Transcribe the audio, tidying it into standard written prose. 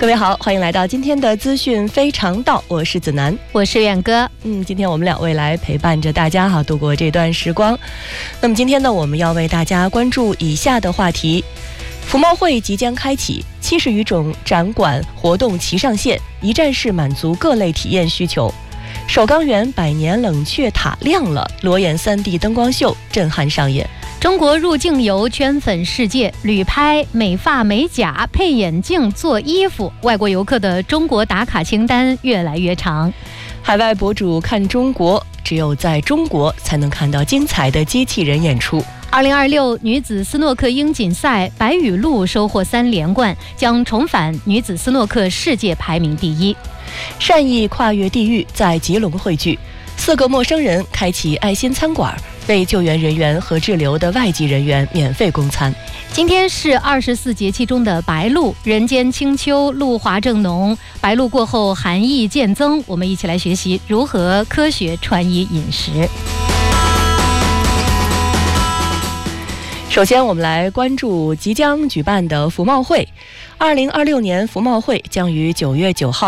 各位好，欢迎来到今天的资讯非常道，我是子楠， 我是远哥。 今天我们两位来陪伴着大家度过这段时光。那么今天呢，我们要为大家关注以下的话题：服贸会即将开启，70余种展馆活动齐上线，一站式满足各类体验需求。首钢园百年冷却塔亮了，裸眼3D 灯光秀震撼上演。 中国入境游圈粉世界，旅拍、美发美甲、配眼镜、做衣服，外国游客的中国打卡清单越来越长。 海外博主看中国，只有在中国才能看到精彩的机器人演出。 2026女子斯诺克英锦赛，白雨露收获3连冠，将重返女子斯诺克世界排名第1。 善意跨越地域，在吉隆汇聚，4个陌生人开启爱心餐馆，为救援人员和滞留的外籍人员免费供餐。 今天是24节气中的白露，人间清秋，露华正浓。白露过后，寒意渐增，我们一起来学习如何科学穿衣饮食。 首先，我们来关注即将举办的服贸会。2026年服贸会将于9月9号